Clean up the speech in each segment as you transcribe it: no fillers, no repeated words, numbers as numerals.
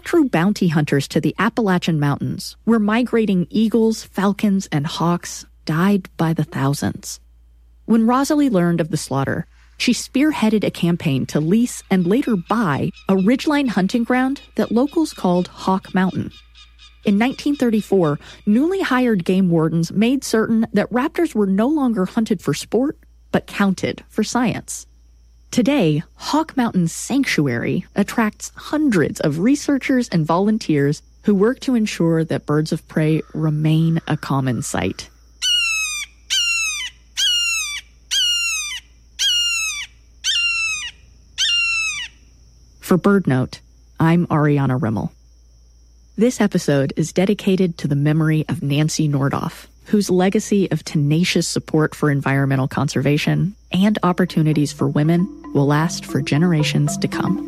drew bounty hunters to the Appalachian Mountains, where migrating eagles, falcons, and hawks died by the thousands. When Rosalie learned of the slaughter, she spearheaded a campaign to lease and later buy a ridgeline hunting ground that locals called Hawk Mountain. In 1934, newly hired game wardens made certain that raptors were no longer hunted for sport, but counted for science. Today, Hawk Mountain Sanctuary attracts hundreds of researchers and volunteers who work to ensure that birds of prey remain a common sight. For BirdNote, I'm Ariana Rimmel. This episode is dedicated to the memory of Nancy Nordoff, whose legacy of tenacious support for environmental conservation and opportunities for women will last for generations to come.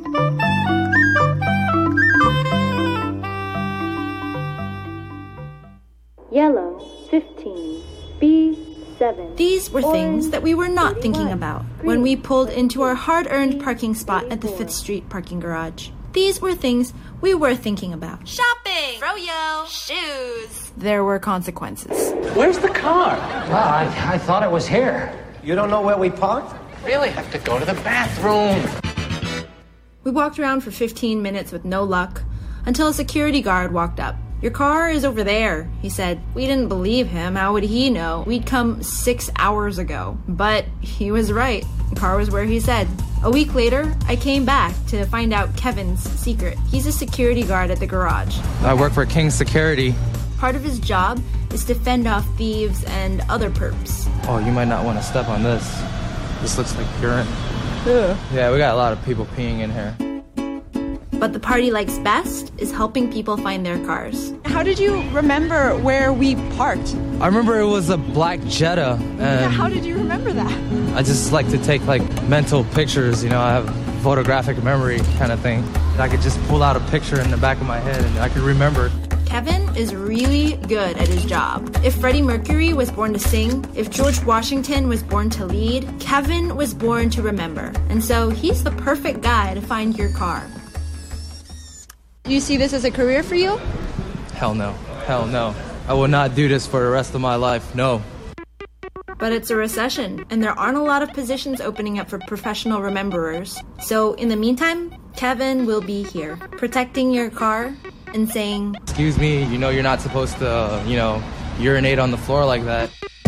Yellow, 15, B7. These were things that we were not thinking about when we pulled into our hard-earned parking spot at the 5th Street parking garage. These were things we were thinking about. Shopping, froyo, shoes. There were consequences. Where's the car? Well, I thought it was here. You don't know where we parked? Really have to go to the bathroom. We walked around for 15 minutes with no luck until a security guard walked up. "Your car is over there," he said. We didn't believe him. How would he know? We'd come 6 hours ago. But he was right. The car was where he said. A week later, I came back to find out Kevin's secret. He's a security guard at the garage. I work for King Security. Part of his job is to fend off thieves and other perps. Oh, you might not want to step on this. This looks like urine. Yeah, we got a lot of people peeing in here. But the part he likes best is helping people find their cars. How did you remember where we parked? I remember it was a black Jetta. And How did you remember that? I just like to take mental pictures, I have photographic memory kind of thing. I could just pull out a picture in the back of my head and I could remember. Kevin is really good at his job. If Freddie Mercury was born to sing, if George Washington was born to lead, Kevin was born to remember. And so he's the perfect guy to find your car. Do you see this as a career for you? Hell no. Hell no. I will not do this for the rest of my life. No. But it's a recession, and there aren't a lot of positions opening up for professional rememberers. So in the meantime, Kevin will be here, protecting your car and saying, "Excuse me, you're not supposed to, urinate on the floor like that."